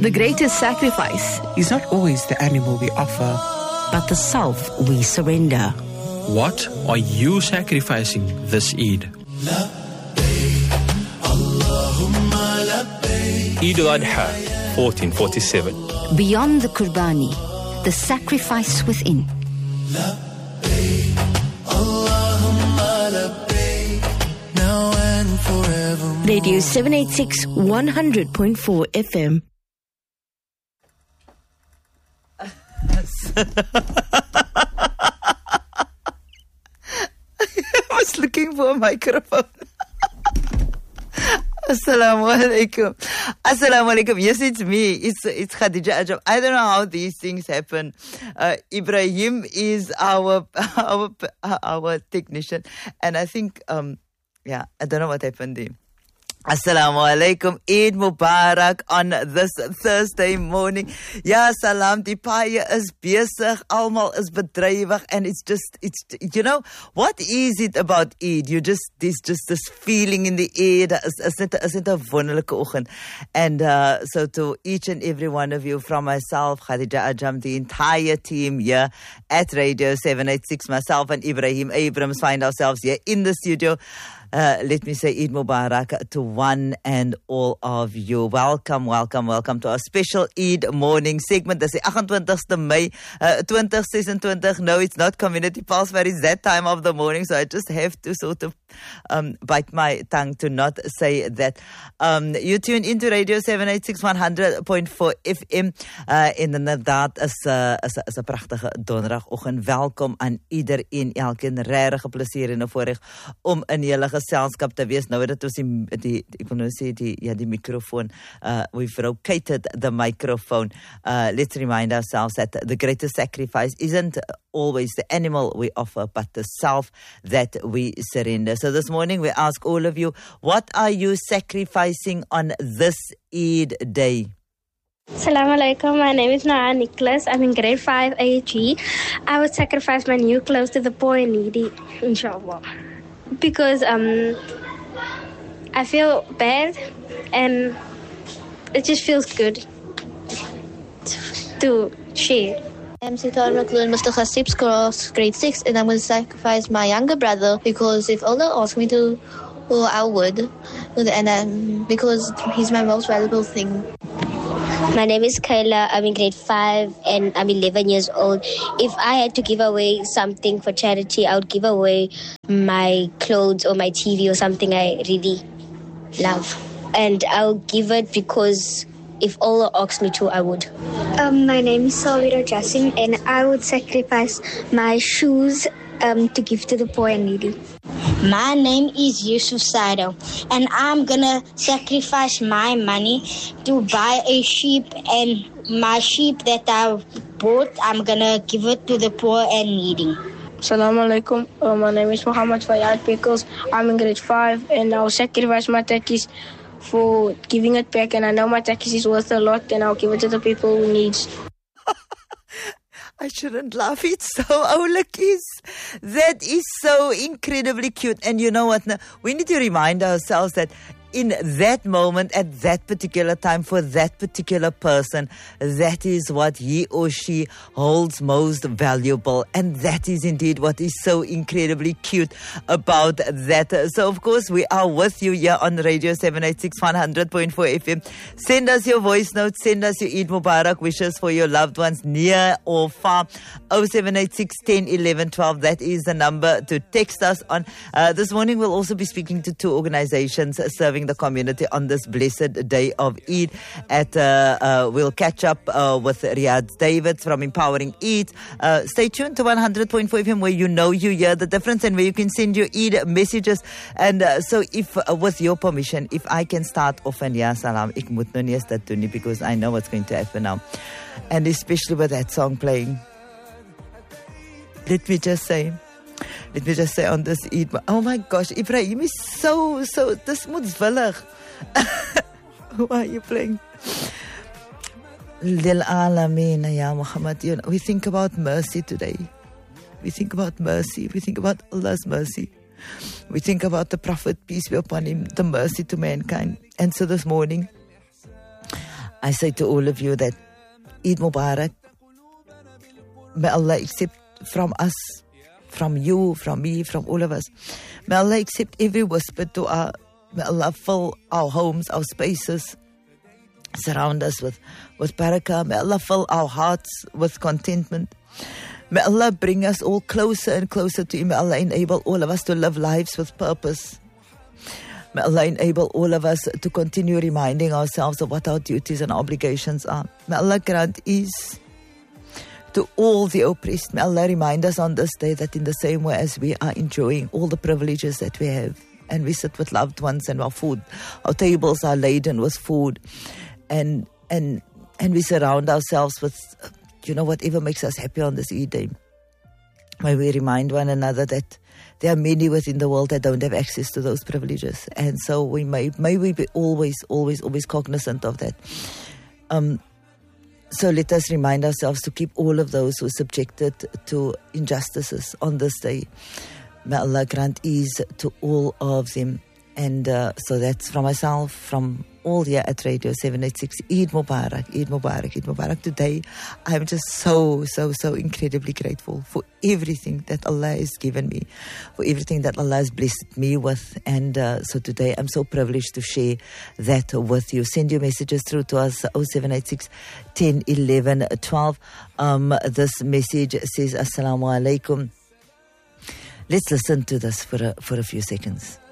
The greatest sacrifice is not always the animal we offer, but the self we surrender. What are you sacrificing this Eid? Eid al-Adha, 1447. Beyond the Qurbani, the sacrifice within. Radio 786 100.4 FM. I was looking for a microphone. Assalamu alaikum. Assalamu alaikum. Yes, it's me. It's Khadija Ajab. I don't know how these things happen. Ibrahim is our technician, and I think I don't know what happened there. Assalamu alaikum, Eid Mubarak on this Thursday morning. Ja, salam, die paaie is besig, almal is bedrywig, and it's you know, what is it about Eid? There's just this feeling in the air, is net 'n wonderlike oggend. And so to each and every one of you, from myself, Khadija Ajam, the entire team here at Radio 786, myself and Ibrahim Abrams find ourselves here in the studio. Let me say Eid Mubarak to one and all of you. Welcome to our special Eid morning segment. Dis die 28ste Mei 2026. No, it's not Community Pulse, but it's that time of the morning, so I just have to sort of bite my tongue to not say that. You tune into Radio 786 100.4 FM. Inderdaad is 'n pragtige donderdagoggend. Welkom aan iedereen, elkeen. Regtig 'n plesier en 'n voorreg om in julle geselskap te wees. Nou dat ons ek wil nou sê die microphone, we've rotated the microphone. Let's remind ourselves that the greatest sacrifice isn't always the animal we offer, but the self that we surrender. So this morning we ask all of you, what are you sacrificing on this Eid day? Assalamu alaikum, my name is Noah Nicholas. I'm in grade 5 AG. I would sacrifice my new clothes to the poor and needy, inshallah. Because I feel bad and it just feels good to share. I'm Sitar McLean, Mr. Khasib's class, grade 6, and I'm going to sacrifice my younger brother because if Allah asked me to, well, I would, and because he's my most valuable thing. My name is Kayla. I'm in grade 5 and I'm 11 years old. If I had to give away something for charity, I would give away my clothes or my TV or something I really love. And I'll give it because if Allah asks me to, I would. My name is Salvira Jassim and I would sacrifice my shoes to give to the poor and needy. My name is Yusuf Saido, and I'm gonna sacrifice my money to buy a sheep, and my sheep that I bought, I'm gonna give it to the poor and needy. Assalamu alaikum. My name is Muhammad Fayyad Pickles. I'm in grade 5, and I'll sacrifice my turkeys for giving it back, and I know my turkeys is worth a lot, and I'll give it to the people who needs. I shouldn't laugh. It's so oulikies. That is so incredibly cute. And you know what? We need to remind ourselves that in that moment, at that particular time, for that particular person, that is what he or she holds most valuable. And that is indeed what is so incredibly cute about that. So, of course, we are with you here on Radio 786 100.4 FM. Send us your voice notes. Send us your Eid Mubarak wishes for your loved ones near or far. 0786 10 11 12. That is the number to text us on. This morning, we'll also be speaking to two organizations serving the community on this blessed day of Eid. We'll catch up with Riyadh David from Empowering Eid. Stay tuned to 100.4 FM where you hear the difference and where you can send your Eid messages. And so if, with your permission, if I can start off and Ya Salam, ek moet nou nie eens dit doen nie, because I know what's going to happen now. And especially with that song playing. Let me just say on this Eid, oh my gosh, Ibrahim is so, this moedswillig. Who are you playing? Lil Alameen, Ya Muhammad. We think about mercy today. We think about mercy. We think about Allah's mercy. We think about the Prophet, peace be upon him, the mercy to mankind. And so this morning, I say to all of you that Eid Mubarak. May Allah accept from us, from you, from me, from all of us. May Allah accept every whispered dua. May Allah fill our homes, our spaces, surround us with barakah. May Allah fill our hearts with contentment. May Allah bring us all closer and closer to Him. May Allah enable all of us to live lives with purpose. May Allah enable all of us to continue reminding ourselves of what our duties and obligations are. May Allah grant ease to all the oppressed. May Allah remind us on this day that in the same way as we are enjoying all the privileges that we have, and we sit with loved ones and our tables are laden with food, and we surround ourselves with, whatever makes us happy on this Eid day. May we remind one another that there are many within the world that don't have access to those privileges, and so may we be always cognizant of that. So let us remind ourselves to keep all of those who are subjected to injustices on this day. May Allah grant ease to all of them. And so that's from myself, from all here at Radio 786. Eid Mubarak, Eid Mubarak, Eid Mubarak. Today, I'm just so incredibly grateful for everything that Allah has given me, for everything that Allah has blessed me with. And so today, I'm so privileged to share that with you. Send your messages through to us, 0786 10 11 12. This message says, Assalamu alaikum. Let's listen to this for a few seconds.